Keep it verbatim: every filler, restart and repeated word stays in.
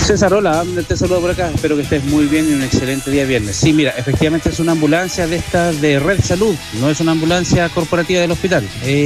César, hola, te saludo por acá, espero que estés muy bien y un excelente día viernes. Sí, mira, efectivamente es una ambulancia de esta de Red Salud, no es una ambulancia corporativa del hospital. Eh,